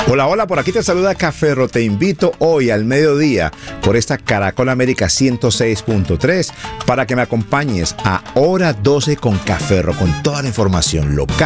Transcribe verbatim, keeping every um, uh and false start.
Hola, hola, por aquí te saluda Caferro. Te invito hoy al mediodía por esta Caracol América ciento seis punto tres para que me acompañes a Hora doce con Caferro, con toda la información local,